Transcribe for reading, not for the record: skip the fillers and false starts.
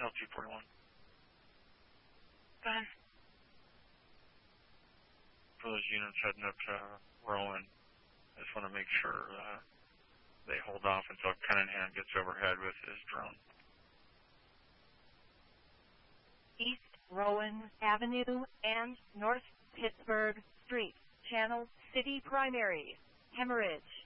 L241. Done. For those units heading up to Rowan, I just want to make sure they hold off until Cunningham gets overhead with his drone. East Rowan Avenue and North Pittsburgh Street, Channel City Primary, Hemorrhage.